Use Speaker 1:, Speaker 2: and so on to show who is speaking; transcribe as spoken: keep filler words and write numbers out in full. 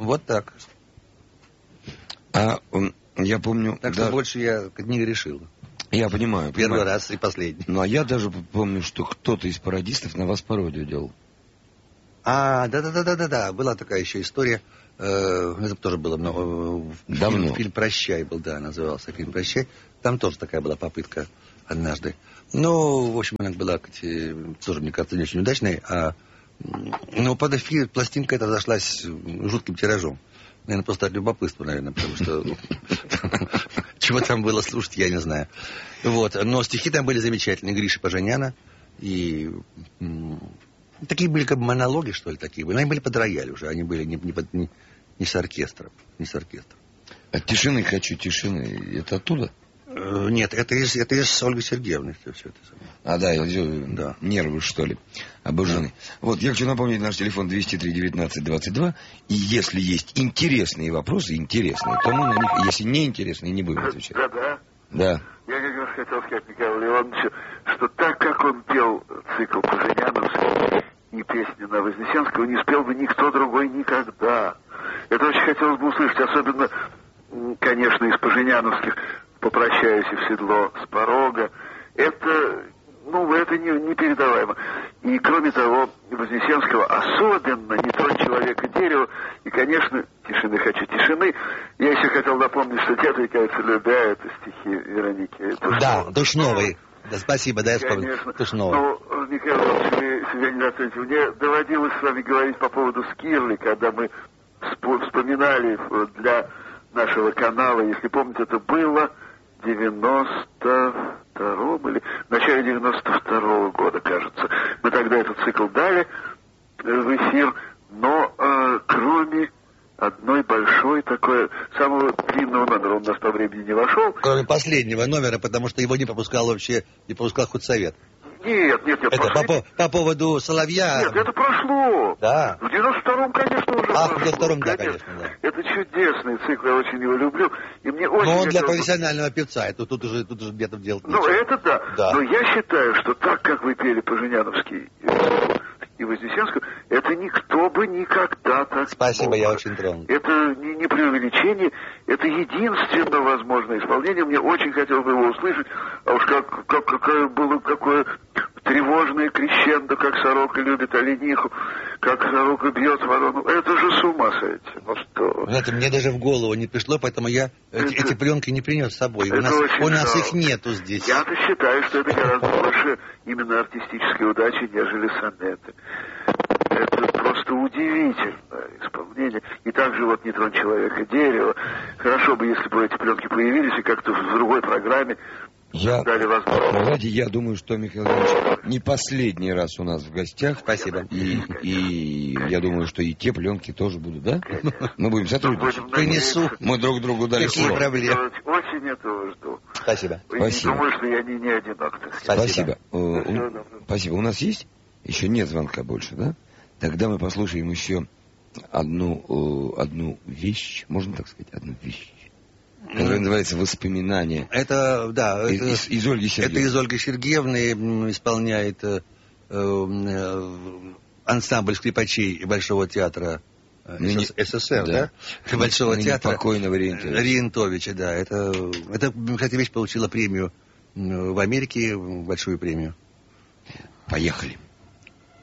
Speaker 1: Вот так.
Speaker 2: А я помню...
Speaker 1: Так да, что больше я не решил.
Speaker 2: Я понимаю.
Speaker 1: Первый
Speaker 2: понимаю.
Speaker 1: раз и последний.
Speaker 2: Ну, а я даже помню, что кто-то из пародистов на вас пародию делал.
Speaker 1: А, да-да-да-да-да. Была такая еще история. Это тоже было много...
Speaker 2: Давно.
Speaker 1: Фильм, фильм «Прощай» был, да, назывался фильм «Прощай». Там тоже такая была попытка однажды. Ну, в общем, она была, тоже, мне кажется, не очень удачной. А, но под эфир пластинка эта разошлась жутким тиражом. Наверное, просто от любопытства, наверное, потому что... Чего там было слушать, я не знаю. Вот. Но стихи там были замечательные. Гриши Поженяна. И такие были как бы монологи, что ли, такие были. Они были под рояль уже. Они были не, не, под, не, не с оркестром. Не с оркестром.
Speaker 2: От тишины хочу тишины. Это оттуда?
Speaker 1: Нет, это из, это из Ольги Сергеевны. Все, все это.
Speaker 2: А, да, да, нервы, что ли, обожжены. Да. Вот, я хочу напомнить наш телефон двести три девятнадцать двадцать два. И если есть интересные вопросы, интересные, то мы на них, если не интересные, не будем отвечать.
Speaker 3: Да, да.
Speaker 2: Да.
Speaker 3: Я как раз хотел сказать Михаилу Ивановичу, что так как он пел цикл Поженяновский и песни на Вознесенского, не спел бы никто другой никогда. Это очень хотелось бы услышать, особенно, конечно, из Поженяновских «Попрощаюсь и в седло с порога». Это, ну, это не, непередаваемо. И, кроме того, Вознесенского особенно «Не тронь человека дерево». И, конечно, «Тишины хочу тишины». Я еще хотел напомнить, что «Те отрекаются любя» — это стихи Вероники Тушновой.
Speaker 1: Да, Тушновой. Да, спасибо, да, я вспомнил.
Speaker 3: Конечно.
Speaker 1: Тушновой.
Speaker 3: Ну, Михаил Иванович, вы себя не оцените. Мне доводилось с вами говорить по поводу Скирли, когда мы вспоминали для нашего канала, если помните, это было девяносто втором или в начале девяносто второго года, кажется. Мы тогда этот цикл дали в эфир, но э, кроме одной большой такой, самого длинного номера, он у нас по времени не вошел.
Speaker 1: Кроме последнего номера, потому что его не пропускал вообще, не пропускал худсовет.
Speaker 3: Нет, нет, нет.
Speaker 1: Это по, по, по поводу Соловья.
Speaker 3: Нет, это прошло.
Speaker 1: Да.
Speaker 3: В девяносто втором, конечно, уже
Speaker 1: А,
Speaker 3: прошло.
Speaker 1: в девяносто втором, да, конечно, да.
Speaker 3: Это чудесный цикл, я очень его люблю. И мне очень...
Speaker 1: Но он для
Speaker 3: хотелось...
Speaker 1: профессионального певца, это тут уже, тут уже где-то делать
Speaker 3: нечего. Ну, это да.
Speaker 1: да.
Speaker 3: Но я считаю, что так, как вы пели Поженяновский и Вознесенскую, это никто бы никогда так...
Speaker 1: Спасибо,
Speaker 3: мог.
Speaker 1: Я очень тронут.
Speaker 3: Это не, не преувеличение, это единственно возможное исполнение. Мне очень хотелось бы его услышать. А уж как, как, какое было, какое тревожное крещендо, как сорока любит олениху, как сорока бьет ворону. Это же с ума сойти. Ну что?
Speaker 1: Знаете, мне даже в голову не пришло, поэтому я это, эти, эти пленки не принес с собой. У нас, у нас их нету здесь.
Speaker 3: Я-то считаю, что это гораздо больше именно артистической удачи, нежели сонеты. Это просто удивительное исполнение. И также вот «Не тронь человека дерево». Хорошо бы, если бы эти пленки появились и как-то в другой программе
Speaker 2: я,
Speaker 3: дали возможность.
Speaker 2: Знаете, я думаю, что Михаил Иванович не последний раз у нас в гостях.
Speaker 1: Спасибо.
Speaker 2: И, и я думаю, что и те пленки тоже будут, да? Мы будем сотрудничать.
Speaker 1: Принесу.
Speaker 2: Мы друг другу дали
Speaker 1: Какие
Speaker 2: слово.
Speaker 1: проблемы?
Speaker 3: Очень этого жду.
Speaker 1: Спасибо.
Speaker 2: Спасибо.
Speaker 3: Думаю, что я не, не одинок.
Speaker 2: Спасибо. Спасибо. Спасибо. У нас есть? Еще нет звонка больше, да? Тогда мы послушаем еще одну, одну вещь, можно так сказать, одну вещь, которая называется «Воспоминания».
Speaker 1: Это, да,
Speaker 2: из,
Speaker 1: это,
Speaker 2: из, из Ольги Сергеевны.
Speaker 1: Это из Ольги Сергеевны исполняет э, э, ансамбль скрипачей Большого театра
Speaker 2: Ныне,
Speaker 1: СССР,
Speaker 2: да?
Speaker 1: да? Большого
Speaker 2: Ныне
Speaker 1: театра.
Speaker 2: Покойного Риентовича.
Speaker 1: Риентовича, да. Это, это, кстати, вещь получила премию в Америке, большую премию.
Speaker 2: Поехали.